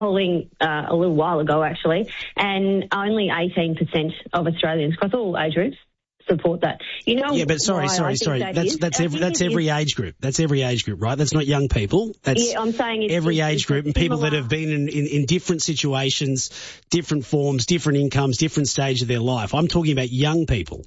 polling a little while ago, actually, and only 18% of Australians across all age groups support that. You know? Yeah, but sorry. That's every age group. That's every age group, right? That's not young people. That's I'm saying it's every age group and people that have been in different situations, different forms, different incomes, different stage of their life. I'm talking about young people.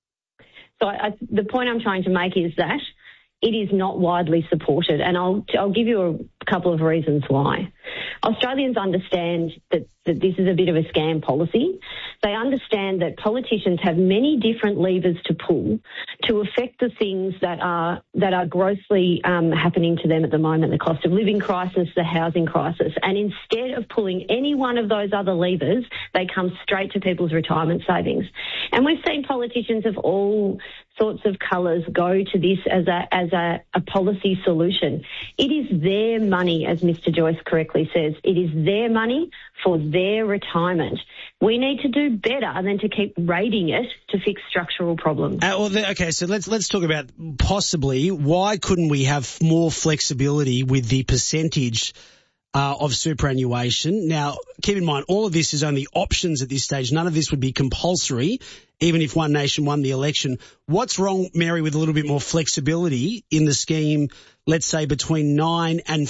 So the point I'm trying to make is that it is not widely supported, and I'll give you a couple of reasons why. Australians understand that this is a bit of a scam policy. They understand that politicians have many different levers to pull to affect the things that are grossly happening to them at the moment, the cost of living crisis, the housing crisis. And instead of pulling any one of those other levers, they come straight to people's retirement savings. And we've seen politicians of all sorts of colours go to this as a policy solution. It is their money, as Mr. Joyce correctly says. It is their money for their retirement. We need to do better than to keep raiding it to fix structural problems. Okay, so let's talk about possibly why couldn't we have more flexibility with the percentage of superannuation. Now, keep in mind, all of this is only options at this stage. None of this would be compulsory, even if One Nation won the election. What's wrong, Mary, with a little bit more flexibility in the scheme, let's say between 9 and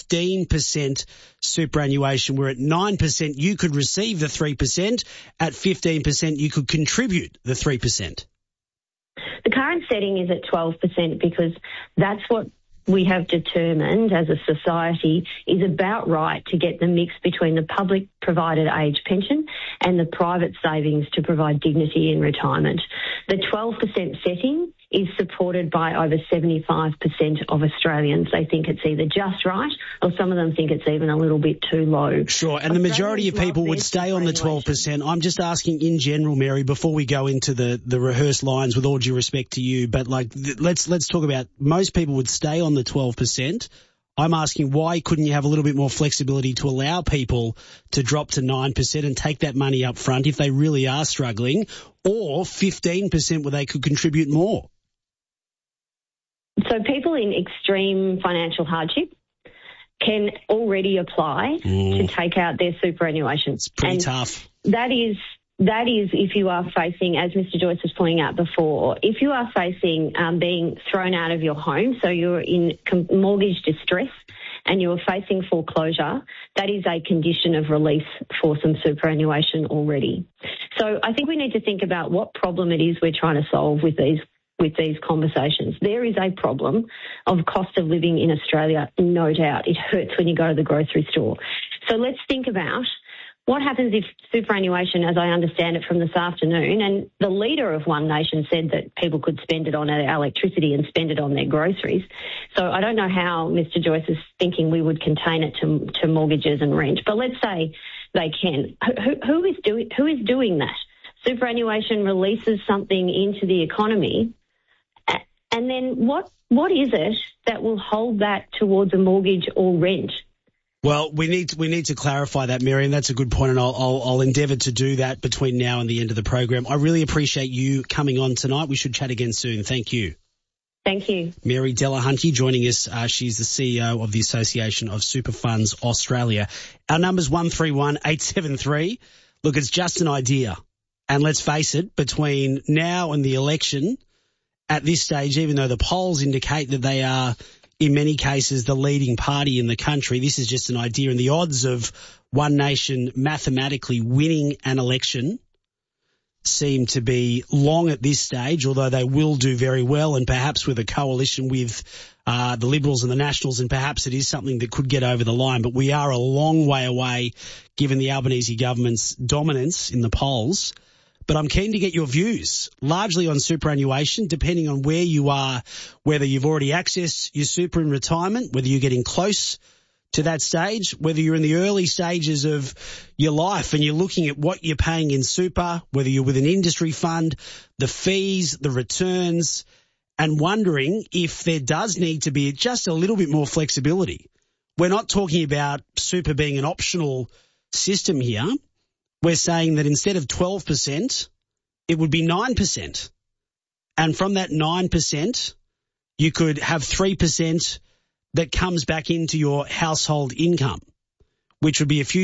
15% superannuation, where at 9% you could receive the 3%, at 15% you could contribute the 3%? The current setting is at 12% because that's what we have determined as a society is about right to get the mix between the public provided age pension and the private savings to provide dignity in retirement. The 12% setting is supported by over 75% of Australians. They think it's either just right or some of them think it's even a little bit too low. Sure, and the majority of people would stay on the 12%. I'm just asking in general, Mary, before we go into the rehearsed lines, with all due respect to you, but let's talk about most people would stay on the 12%. I'm asking why couldn't you have a little bit more flexibility to allow people to drop to 9% and take that money up front if they really are struggling, or 15% where they could contribute more? So people in extreme financial hardship can already apply to take out their superannuation. It's pretty tough. That is if you are facing, as Mr. Joyce was pointing out before, if you are facing being thrown out of your home, so you're in mortgage distress and you're facing foreclosure, that is a condition of release for some superannuation already. So I think we need to think about what problem it is we're trying to solve with these conversations. There is a problem of cost of living in Australia, no doubt. It hurts when you go to the grocery store. So let's think about what happens if superannuation, as I understand it from this afternoon, and the leader of One Nation said that people could spend it on their electricity and spend it on their groceries. So I don't know how Mr. Joyce is thinking we would contain it to mortgages and rent. But let's say they can. Who is doing that? Superannuation releases something into the economy. And then what is it that will hold that towards a mortgage or rent? Well, we need to clarify that, Mary, and that's a good point, and I'll endeavour to do that between now and the end of the program. I really appreciate you coming on tonight. We should chat again soon. Thank you. Thank you. Mary Delahunty joining us. She's the CEO of the Association of Super Funds Australia. Our number's 131873. Look, it's just an idea. And let's face it, between now and the election, at this stage, even though the polls indicate that they are, in many cases, the leading party in the country, this is just an idea. And the odds of One Nation mathematically winning an election seem to be long at this stage, although they will do very well, and perhaps with a coalition with the Liberals and the Nationals, and perhaps it is something that could get over the line. But we are a long way away, given the Albanese government's dominance in the polls. But I'm keen to get your views, largely on superannuation, depending on where you are, whether you've already accessed your super in retirement, whether you're getting close to that stage, whether you're in the early stages of your life and you're looking at what you're paying in super, whether you're with an industry fund, the fees, the returns, and wondering if there does need to be just a little bit more flexibility. We're not talking about super being an optional system here. We're saying that instead of 12%, it would be 9%. And from that 9%, you could have 3% that comes back into your household income. which would be a few